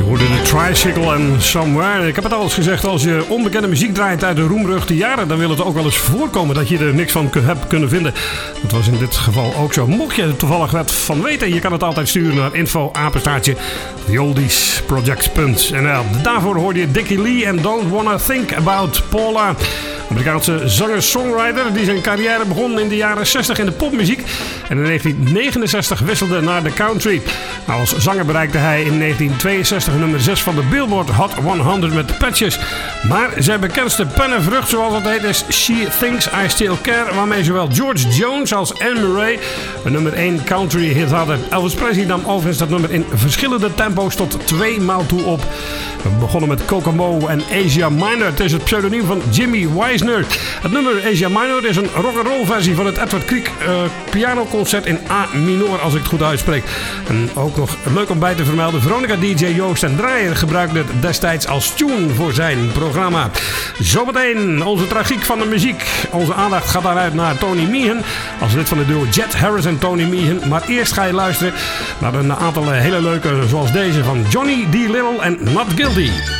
hoorde de Tricycle en Somewhere. Ik heb het al eens gezegd, als je onbekende muziek draait uit de roemruchte jaren, dan wil het ook wel eens voorkomen dat je er niks van hebt kunnen vinden. Dat was in dit geval ook zo. Mocht je er toevallig wat van weten, je kan het altijd sturen naar info@theoldiesproject.nl. Daarvoor hoorde je Dickie Lee en Don't Wanna Think About Paula. Amerikaanse zanger-songwriter die zijn carrière begon in de jaren 60 in de popmuziek en in 1969 wisselde naar de country. Nou, als zanger bereikte hij in 1962 nummer 6 van de Billboard Hot 100 met Patches. Maar zijn bekendste pennenvrucht, zoals het heet, is She Thinks I Still Care, waarmee zowel George Jones als Anne Murray een nummer 1 country hit hadden. Elvis Presley nam overigens dat nummer in verschillende tempo's tot 2 maal toe op. We begonnen met Kokomo en Asia Minor. Het is het pseudoniem van Jimmy Weisner. Het nummer Asia Minor is een rock'n'roll versie van het Edward Grieg pianoconcert in A minor, als ik het goed uitspreek. En ook nog leuk om bij te vermelden, Veronica DJ Joost en Draaier gebruikte het destijds als tune voor zijn programma. Zometeen onze tragiek van de muziek. Onze aandacht gaat daaruit naar Tony Meehan als lid van de duo Jet Harris en Tony Meehan. Maar eerst ga je luisteren naar een aantal hele leuke, zoals deze van Johnny D. Little en Not Guilty.